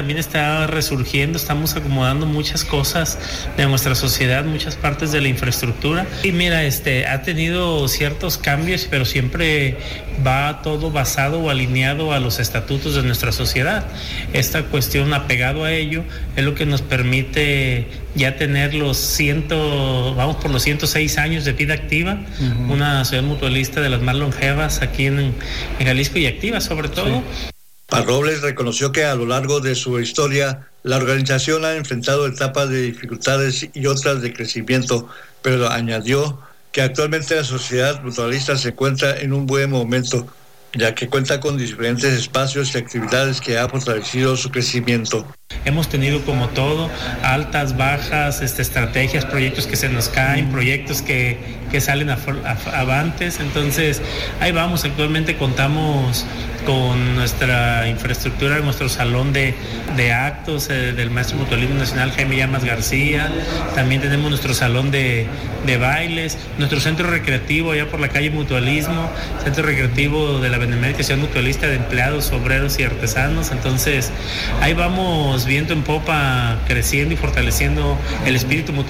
también está resurgiendo, estamos acomodando muchas cosas de nuestra sociedad, muchas partes de la infraestructura. Y mira, ha tenido ciertos cambios, pero siempre va todo basado o alineado a los estatutos de nuestra sociedad. Esta cuestión apegado a ello es lo que nos permite ya tener vamos por los 106 años de vida activa, una sociedad mutualista de las más longevas aquí en Jalisco y activa sobre todo. Sí. Parrobles reconoció que a lo largo de su historia la organización ha enfrentado etapas de dificultades y otras de crecimiento, pero añadió que actualmente la sociedad mutualista se encuentra en un buen momento, ya que cuenta con diferentes espacios y actividades que ha fortalecido su crecimiento. Hemos tenido como todo, altas, bajas, estrategias, proyectos que se nos caen, proyectos que salen avantes, entonces ahí vamos. Actualmente contamos con nuestra infraestructura, nuestro salón de actos del Maestro Mutualismo Nacional Jaime Llamas García, también tenemos nuestro salón de bailes, nuestro centro recreativo allá por la calle Mutualismo, centro recreativo de la Benemérita Ciudad Mutualista de empleados, obreros y artesanos. Entonces ahí vamos viento en popa, creciendo y fortaleciendo el espíritu mutualista